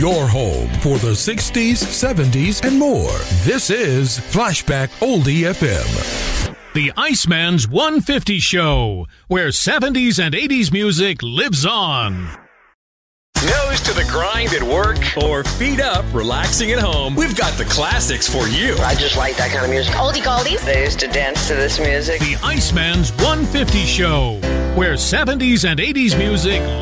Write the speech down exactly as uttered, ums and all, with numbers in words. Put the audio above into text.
your home for the sixties, seventies, and more. This is Flashback Oldie F M. The Iceman's one fifty Show, where seventies and eighties music lives on. Nose to the grind at work or feet up relaxing at home, we've got the classics for you. I just like that kind of music. Oldie goldies. They used to dance to this music. The Iceman's one fifty Show, where seventies and eighties music